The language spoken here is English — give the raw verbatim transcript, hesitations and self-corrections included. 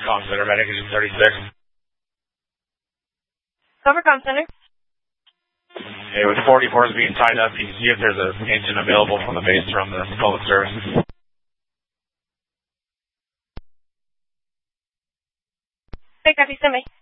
Comm Center, Medic is thirty-six. Cover Comm Center. Hey, with forty-fours being tied up, you can see if there's an engine available from the base from the public service. Hey, copy, send me.